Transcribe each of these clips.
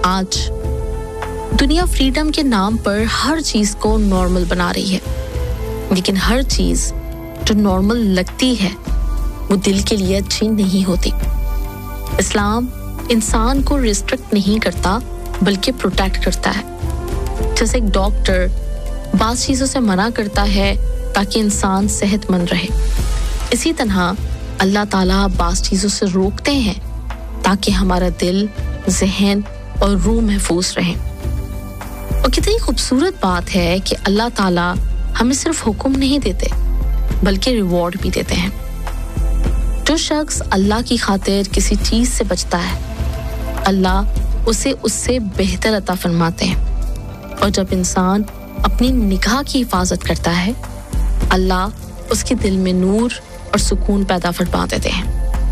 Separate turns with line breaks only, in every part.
आज दुनिया फ्रीडम के नाम पर हर चीज को नॉर्मल बना रही है, लेकिन हर चीज जो नॉर्मल लगती है वो दिल के लिए अच्छी नहीं होती। इस्लाम इंसान को रिस्ट्रिक्ट नहीं करता बल्कि प्रोटेक्ट करता है। जैसे एक डॉक्टर बाज़ चीजों से मना करता है ताकि इंसान सेहतमंद रहे, इसी तरह अल्लाह ताला बाज़ चीजों से रोकते हैं ताकि हमारा दिल, ज़हन और रूह महफूज रहे। और कितनी खूबसूरत बात है कि अल्लाह ताला हमें सिर्फ हुक्म नहीं देते बल्कि रिवॉर्ड भी देते हैं। जो शख्स अल्लाह की खातिर किसी चीज से बचता है, अल्लाह उसे उससे बेहतर अता फरमाते हैं। और जब इंसान अपनी निगाह की हिफाजत करता है, अल्लाह उसके दिल में नूर और सुकून पैदा फरमा देते हैं।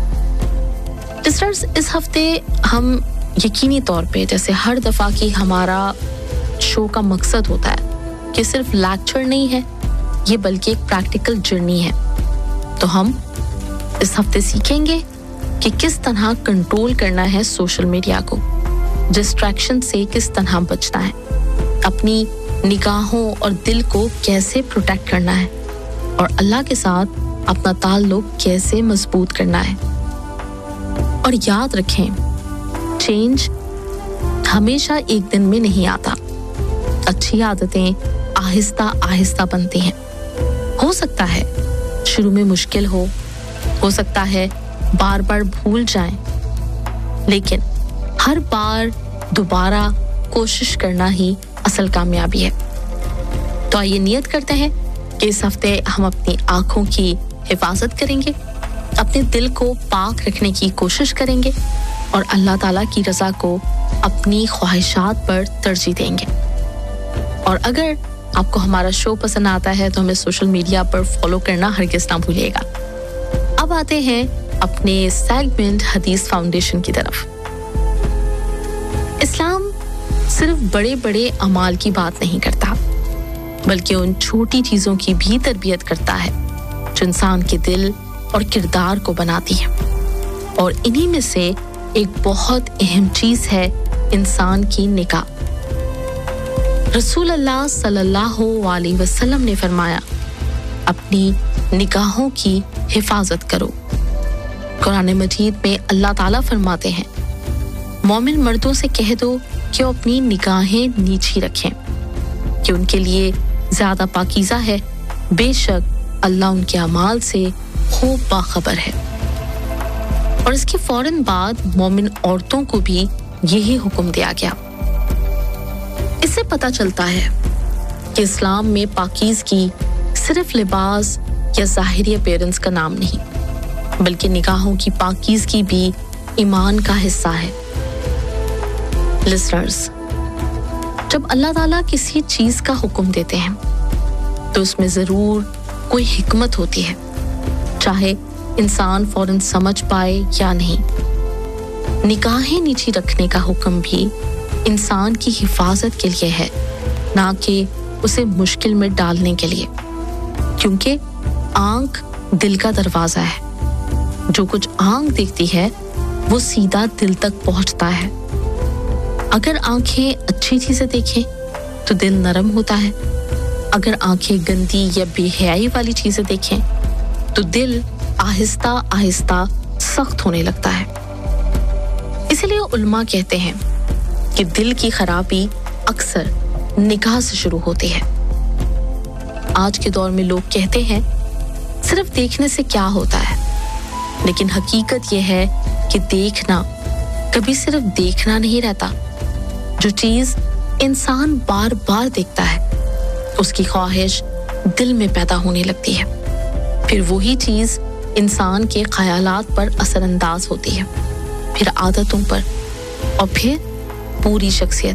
लिसनर्स, इस हफ्ते हम यकीनी तौर पे, जैसे हर दफा की हमारा शो का मकसद होता है कि सिर्फ लेक्चर नहीं है ये, बल्कि एक प्रैक्टिकल जर्नी है। तो हम इस हफ्ते सीखेंगे कि किस तरह कंट्रोल करना है सोशल मीडिया को, डिस्ट्रैक्शन से किस तरह बचना है, अपनी निगाहों और दिल को कैसे प्रोटेक्ट करना है और अल्लाह के साथ अपना ताल्लुक कैसे मजबूत करना है। और याद रखें, चेंज हमेशा एक दिन में नहीं आता। अच्छी आदतें आहिस्ता आहिस्ता बनती हैं। हो सकता है शुरू में मुश्किल हो सकता है बार बार भूल जाएं, लेकिन हर बार दोबारा कोशिश करना ही असल कामयाबी है। तो आइए नियत करते हैं कि इस हफ्ते हम अपनी आंखों की हिफाजत करेंगे, अपने दिल को पाक रखने की कोशिश करेंगे और अल्लाह ताला की रज़ा को अपनी ख्वाहिशात पर तरजीह देंगे। और अगर आपको हमारा शो पसंद आता है तो हमें सोशल मीडिया पर फॉलो करना हरगिज़ ना भूलिएगा। अब आते हैं अपने सेगमेंट हदीस फाउंडेशन की तरफ। इस्लाम सिर्फ बड़े बड़े अमाल की बात नहीं करता, बल्कि उन छोटी चीजों की भी तरबियत करता है जो इंसान के दिल और किरदार को बनाती है। और इन्हीं में से एक बहुत अहम चीज है इंसान की निगाह। रसूल अल्लाह सल्लल्लाहु अलैहि वसल्लम ने फरमाया, अपनी निगाहों की हिफाजत करो। कुरान मजीद में अल्लाह ताला फरमाते हैं, मोमिन मर्दों से कह दो कि वो अपनी निगाहें नीची रखें कि उनके लिए ज्यादा पाकीज़ा है, बेशक अल्लाह उनके अमाल से खूब बाखबर है। और इसके फौरन बाद मोमिन औरतों को भी यही हुक्म दिया गया। इससे पता चलता है कि इस्लाम में पाकीज़गी सिर्फ लिबास या ज़ाहिरी अपीयरेंस का नाम नहीं, बल्कि निगाहों की पाकीज़गी भी ईमान का हिस्सा है। लिसनर्स, जब अल्लाह ताला किसी चीज का हुक्म देते हैं तो उसमें जरूर कोई हिकमत होती है, चाहे इंसान फौरन समझ पाए या नहीं। निगाहें नीची रखने का हुक्म भी इंसान की हिफाजत के लिए है, ना कि उसे मुश्किल में डालने के लिए, क्योंकि आंख दिल का दरवाजा है। जो कुछ आंख देखती है वो सीधा दिल तक पहुंचता है। अगर आंखें अच्छी चीजें देखें तो दिल नरम होता है, अगर आंखें गंदी या बेहयाई वाली चीजें देखें तो दिल आहिस्ता आहिस्ता सख्त होने लगता है। इसलिए उल्मा कहते हैं कि दिल की खराबी अक्सर निगाह से शुरू होती है। आज के दौर में लोग कहते हैं सिर्फ देखने से क्या होता है, लेकिन हकीकत यह है कि देखना कभी सिर्फ देखना नहीं रहता। जो चीज इंसान बार बार देखता है उसकी ख्वाहिश दिल में पैदा होने लगती है, फिर वही चीज इंसान के ख्यालात पर असरअंदाज होती है, फिर आदतों पर और फिर पूरी शख्सियत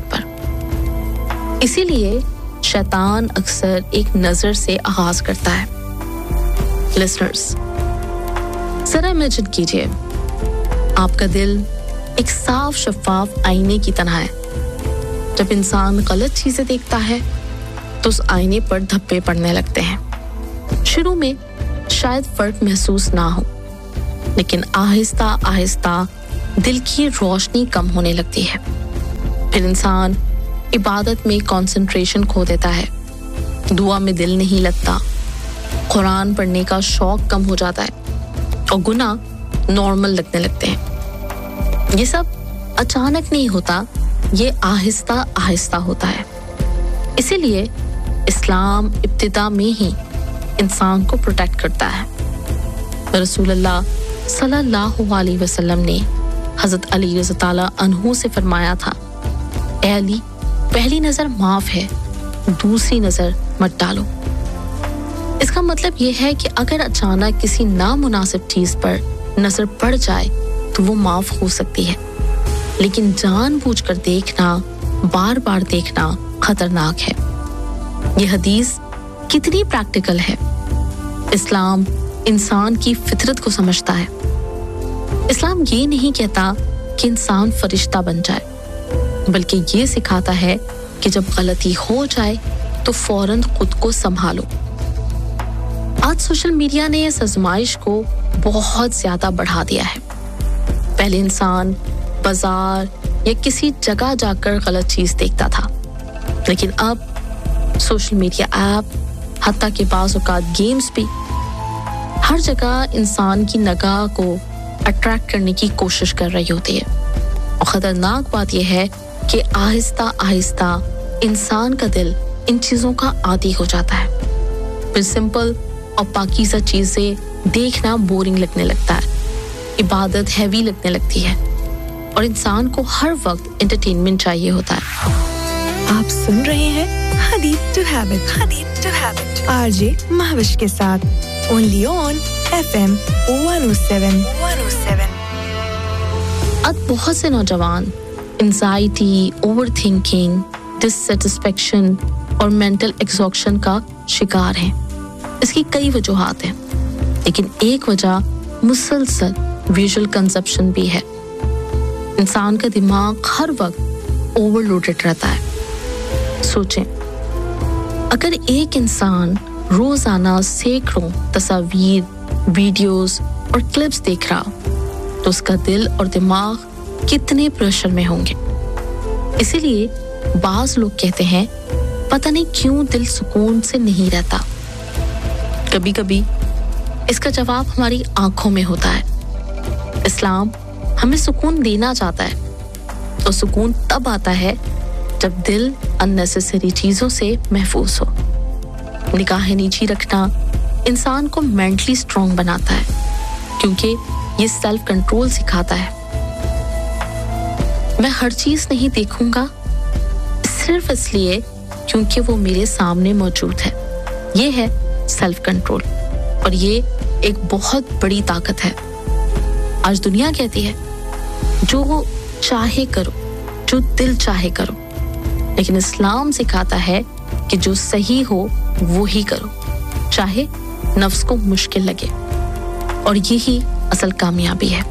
पर। इसीलिए शैतान अक्सर एक नजर से आगाज करता है। लिसनर्स, जरा इमेजिन कीजिए आपका दिल एक साफ शफाफ आईने की तरह है। जब इंसान गलत चीजें देखता है तो उस आईने पर धब्बे पड़ने लगते हैं। शुरू में शायद फर्क महसूस ना हो, लेकिन आहिस्ता आहिस्ता दिल की रोशनी कम होने लगती है, फिर इंसान इबादत में कंसंट्रेशन खो देता है, दुआ में दिल नहीं लगता, कुरान पढ़ने का शौक कम हो जाता है और गुनाह नॉर्मल लगने लगते हैं। ये सब अचानक नहीं होता, ये आहिस्ता आहिस्ता होता है। इसीलिए इस्लाम इब्तिदा में ही इंसान को प्रोटेक्ट करता है। रसूलुल्लाह सल्लल्लाहु अलैहि वसल्लम ने हज़रत अली रज़ी ताला अन्हु से फरमाया था, ए अली, पहली नजर माफ है, दूसरी नजर मत डालो। इसका मतलब यह है कि अगर अचानक किसी नामुनासिब चीज पर नजर पड़ जाए तो वो माफ हो सकती है, लेकिन जानबूझकर देखना, बार बार देखना खतरनाक है। यह हदीस कितनी प्रैक्टिकल है। इस्लाम इंसान की फितरत को समझता है। इस्लाम ये नहीं कहता कि इंसान फरिश्ता बन जाए, बल्कि ये सिखाता है कि जब गलती हो जाए तो फौरन खुद को संभालो। आज सोशल मीडिया ने इस आजमाइश को बहुत ज्यादा बढ़ा दिया है। पहले इंसान बाजार या किसी जगह जाकर गलत चीज देखता था, लेकिन अब सोशल मीडिया ऐप, हत्ता के बाज़ औक़ात गेम्स भी, हर जगह इंसान की निगाह को अट्रैक्ट करने की कोशिश कर रही होती है। और खतरनाक बात यह है कि आहिस्ता आहिस्ता इंसान का दिल इन चीजों का आदी हो जाता है। फिर सिंपल और पाकीज़ा चीजें देखना बोरिंग लगने लगता है, इबादत हैवी लगने लगती है और इंसान को हर वक्त एंटरटेनमेंट चाहिए होता है।
आप सुन रहे हैं हदीथ टू हैबिट आरजे महविश के साथ, ओनली ऑन FM 107।
आज बहुत से नौजवान एंजाइटी, ओवरथिंकिंग, डिससैटिस्फैक्शन और मेंटल एग्जॉस्शन का शिकार हैं। इसकी कई वजूहात हैं, लेकिन एक वजह मुसलसल विजुअल कंजप्शन भी है। इंसान का दिमाग हर वक्त ओवरलोडेड रहता है। सोचें, अगर एक इंसान रोजाना सैकड़ों तस्वीर, वीडियोस और क्लिप्स देख रहा तो उसका दिल और दिमाग कितने प्रेशर में होंगे। इसीलिए बाज लोग कहते हैं, पता नहीं क्यों दिल सुकून से नहीं रहता। कभी कभी इसका जवाब हमारी आंखों में होता है। इस्लाम हमें सुकून देना चाहता है, तो सुकून तब आता है जब दिल अननेसेसरी चीजों से महफूज हो। निगाहें नीची रखना इंसान को मेंटली स्ट्रांग बनाता है, क्योंकि ये सेल्फ कंट्रोल सिखाता है। मैं हर चीज नहीं देखूंगा सिर्फ इसलिए क्योंकि वो मेरे सामने मौजूद है। ये है सेल्फ कंट्रोल और ये एक बहुत बड़ी ताकत है। आज दुनिया कहती है जो चाहे करो, जो दिल चाहे करो, लेकिन इस्लाम सिखाता है कि जो सही हो वो ही करो, चाहे नफ्स को मुश्किल लगे, और यही असल कामयाबी है।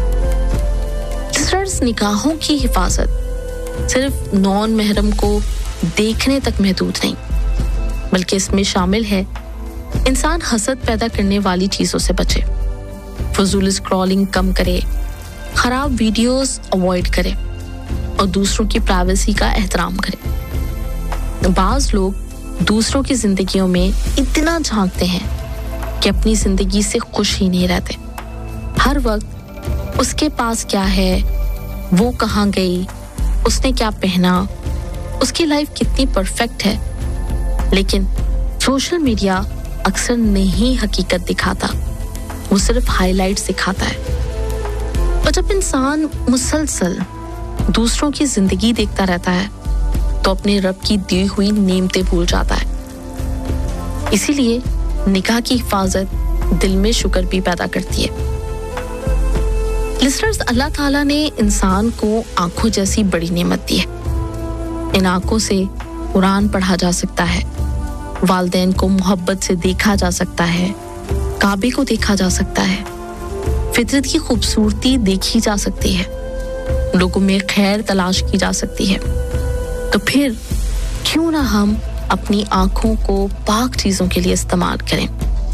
सिर्फ निगाहों की हिफाजत सिर्फ नॉन महरम को देखने तक महदूद नहीं, बल्कि इसमें शामिल है इंसान हसद पैदा करने वाली चीजों से बचे, फजूल स्क्रॉलिंग कम करे, खराब वीडियोस अवॉइड करे और दूसरों की प्राइवेसी का एहतराम करे। बाज लोग दूसरों की जिंदगियों में इतना झांकते हैं कि अपनी जिंदगी से खुश ही नहीं रहते। हर वक्त उसके पास क्या है, वो कहाँ गई, उसने क्या पहना, उसकी लाइफ कितनी परफेक्ट है। लेकिन सोशल मीडिया अक्सर नहीं हकीकत दिखाता, वो सिर्फ हाइलाइट्स दिखाता है। और जब इंसान मुसलसल दूसरों की जिंदगी देखता रहता है तो अपने रब की दी हुई नेमतें भूल जाता है। इसीलिए निगाह की हिफाजत दिल में शुक्र भी पैदा करती है। लिसनर्स, अल्लाह ताला ने इंसान को आंखों जैसी बड़ी नेमत दी है। इन आंखों से कुरान पढ़ा जा सकता है, वालिदैन को मोहब्बत से देखा जा सकता है, काबे को देखा जा सकता है, फितरत की खूबसूरती देखी जा सकती है, लोगों में खैर तलाश की जा सकती है। तो फिर क्यों ना हम अपनी आंखों को पाक चीजों के लिए इस्तेमाल करें।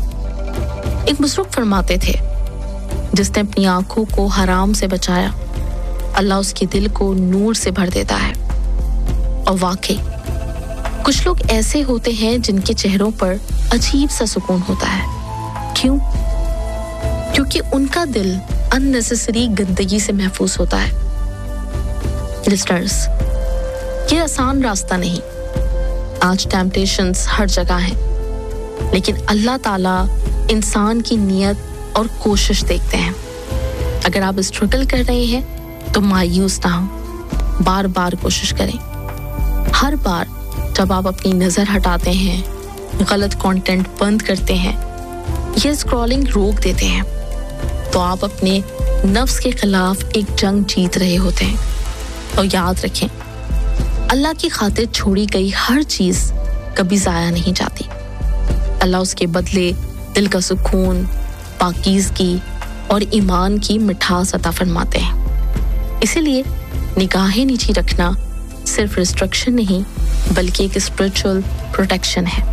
एक बुजुर्ग फरमाते थे, जिसने अपनी आंखों को हराम से बचाया, अल्लाह उसके दिल को नूर से भर देता है। اور واقعی کچھ لوگ ایسے ہوتے ہیں جن کے چہروں پر عجیب سا سکون ہوتا ہے. کیوں؟ کیونکہ ان کا دل unnecessary گندگی سے محفوظ ہوتا ہے. لسٹرز، یہ آسان راستہ نہیں. آج ٹیمپٹیشنز ہر جگہ ہیں، لیکن اللہ تعالیٰ انسان کی نیت اور کوشش دیکھتے ہیں. اگر آپ اسٹرگل کر رہے ہیں تو مایوس نہ ہوں، بار بار کوشش کریں. ہر بار جب آپ اپنی نظر ہٹاتے ہیں، غلط کنٹینٹ بند کرتے ہیں یا اسکرولنگ روک دیتے ہیں تو آپ اپنے نفس کے خلاف ایک جنگ جیت رہے ہوتے ہیں. اور یاد رکھیں، اللہ کی خاطر چھوڑی گئی ہر چیز کبھی ضائع نہیں جاتی. اللہ اس کے بدلے دل کا سکون، پاکیزگی اور ایمان کی مٹھاس عطا فرماتے ہیں. اسی لیے نگاہیں نیچی رکھنا صرف ریسٹرکشن نہیں بلکہ ایک اسپرچل پروٹیکشن ہے.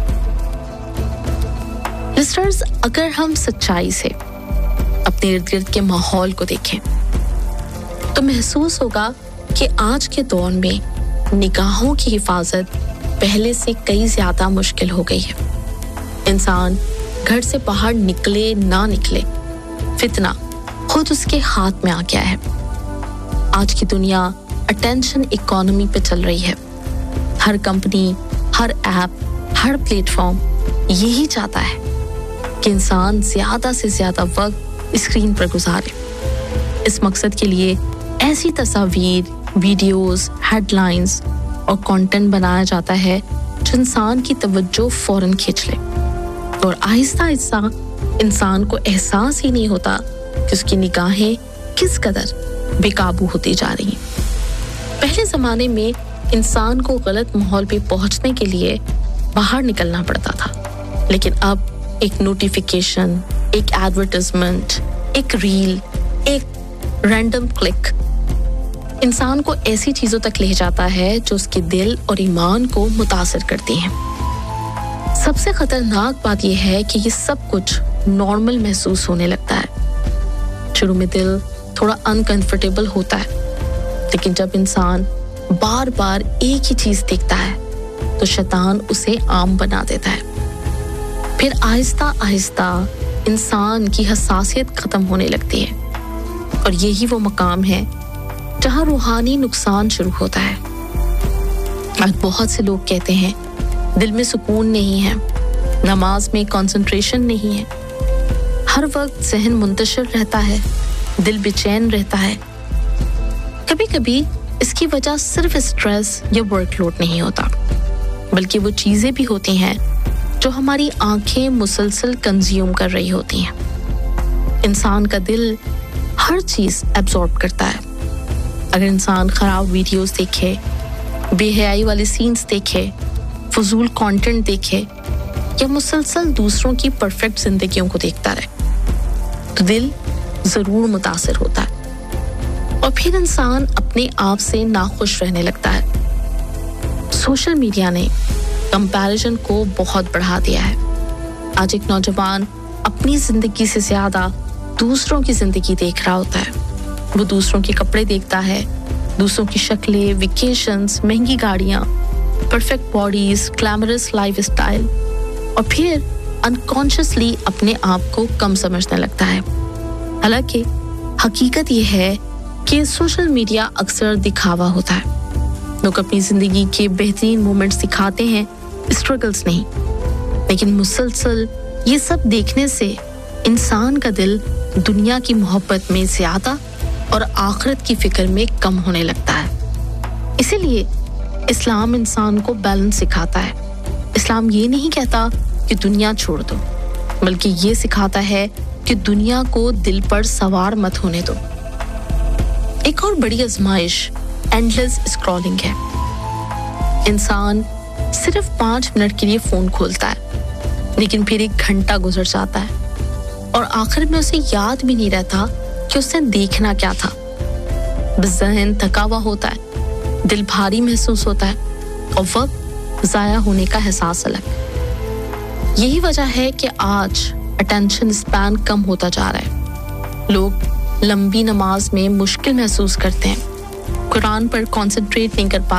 لسٹرز، اگر ہم سچائی سے اپنے ارد گرد کے ماحول کو دیکھیں تو محسوس ہوگا کہ آج کے دور میں نگاہوں کی حفاظت پہلے سے کئی زیادہ مشکل ہو گئی ہے. انسان گھر سے باہر نکلے نہ نکلے، فتنہ خود اس کے ہاتھ میں آ گیا ہے. آج کی دنیا اٹینشن اکانومی پہ چل رہی ہے. ہر کمپنی، ہر ایپ، ہر پلیٹ فارم یہی چاہتا ہے کہ انسان زیادہ سے زیادہ وقت اسکرین پر گزارے. اس مقصد کے لیے ایسی تصاویر، ویڈیوز، ہیڈ لائنز اور کنٹینٹ بنایا جاتا ہے جو انسان کی توجہ فوراً کھینچ لے، اور آہستہ آہستہ انسان کو احساس ہی نہیں ہوتا کہ اس کی نگاہیں کس قدر بے قابو ہوتی جا رہی ہیں. پہلے زمانے میں انسان کو غلط ماحول پہ پہنچنے کے لیے باہر نکلنا پڑتا تھا، لیکن اب ایک نوٹیفیکیشن، ایک ایڈورٹائزمنٹ، ایک ریل، ایک رینڈم کلک انسان کو ایسی چیزوں تک لے جاتا ہے جو اس کے دل اور ایمان کو متاثر کرتی ہیں. سب سے خطرناک بات یہ ہے کہ یہ سب کچھ نارمل محسوس ہونے لگتا ہے. شروع میں دل تھوڑا انکمفرٹیبل ہوتا ہے، لیکن جب انسان بار بار ایک ہی چیز دیکھتا ہے تو شیطان اسے عام بنا دیتا ہے. پھر آہستہ آہستہ انسان کی حساسیت ختم ہونے لگتی ہے، اور یہی وہ مقام ہے جہاں روحانی نقصان شروع ہوتا ہے. آج بہت سے لوگ کہتے ہیں دل میں سکون نہیں ہے، نماز میں کنسنٹریشن نہیں ہے، ہر وقت ذہن منتشر رہتا ہے، دل بے چین رہتا ہے. کبھی کبھی اس کی وجہ صرف اسٹریس یا ورک لوڈ نہیں ہوتا، بلکہ وہ چیزیں بھی ہوتی ہیں جو ہماری آنکھیں مسلسل کنزیوم کر رہی ہوتی ہیں. انسان کا دل ہر چیز ایبزارب کرتا ہے. اگر انسان خراب ویڈیوز دیکھے، بے حیائی والے سینز دیکھے، فضول کانٹینٹ دیکھے یا مسلسل دوسروں کی پرفیکٹ زندگیوں کو دیکھتا رہے تو دل ضرور متاثر ہوتا ہے، اور پھر انسان اپنے آپ سے ناخوش رہنے لگتا ہے. سوشل میڈیا نے کمپیریزن کو بہت بڑھا دیا ہے. آج ایک نوجوان اپنی زندگی سے زیادہ دوسروں کی زندگی دیکھ رہا ہوتا ہے. وہ دوسروں کے کپڑے دیکھتا ہے، دوسروں کی شکلیں، ویکیشنز، مہنگی گاڑیاں، perfect bodies, glamorous life style, اور پھر انکانشیسلی اپنے آپ کو کم سمجھنے لگتا ہے. حالانکہ حقیقت یہ ہے کہ سوشل میڈیا اکثر دکھاوا ہوتا ہے. لوگ اپنی زندگی کے بہترین مومنٹس دکھاتے ہیں، اسٹرگلز نہیں. لیکن مسلسل یہ سب دیکھنے سے انسان کا دل دنیا کی محبت میں زیادہ اور آخرت کی فکر میں کم ہونے لگتا ہے. اسی لیے اسلام انسان کو بیلنس سکھاتا ہے. اسلام یہ نہیں کہتا کہ دنیا چھوڑ دو، بلکہ یہ سکھاتا ہے کہ دنیا کو دل پر سوار مت ہونے دو. ایک اور بڑی آزمائش اینڈلیس اسکرولنگ ہے. انسان صرف 5 منٹ کے لیے فون کھولتا ہے، لیکن پھر 1 گھنٹہ گزر جاتا ہے اور آخر میں اسے یاد بھی نہیں رہتا کہ اس نے دیکھنا کیا تھا. بس ذہن تھکا ہوا ہوتا ہے، دل بھاری محسوس ہوتا ہے اور وقت ضائع ہونے کا احساس الگ. یہی وجہ ہے کہ آج اٹینشن اسپین کم ہوتا جا رہا ہے. لوگ لمبی نماز میں مشکل محسوس کرتے ہیں، قرآن پر کانسنٹریٹ نہیں کر پاتے.